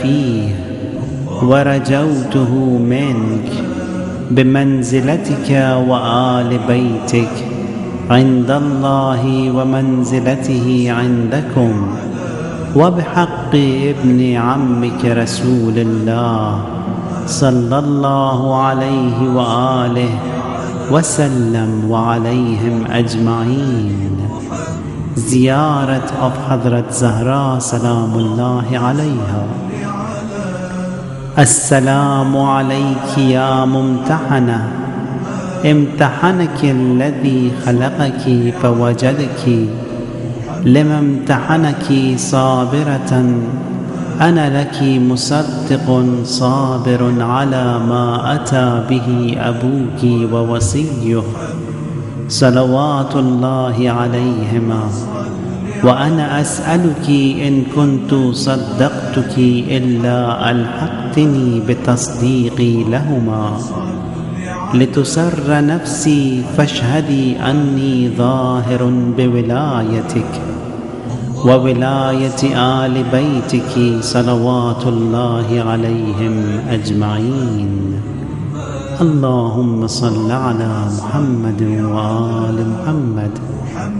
فيه ورجوته منك بمنزلتك وآل بيتك عند الله ومنزلته عندكم وبحق ابن عمك رسول الله صلى الله عليه وآله وسلم وعليهم أجمعين. زيارة of Hazrat Zahra سلام الله عليها. السلام عليك يا ممتحنة، امتحنك الذي خلقك فوجدك، لما امتحنك صابرة، أنا لك مصدق صابر على ما أتى به أبوك ووصيه صلوات الله عليهما. وأنا أسألك إن كنت صدقتك إلا ألحقتني بتصديقي لهما، لتسر نفسي فاشهدي أني ظاهر بولايتك وولاية آل بيتك صلوات الله عليهم أجمعين. اللهم صل على محمد وآل محمد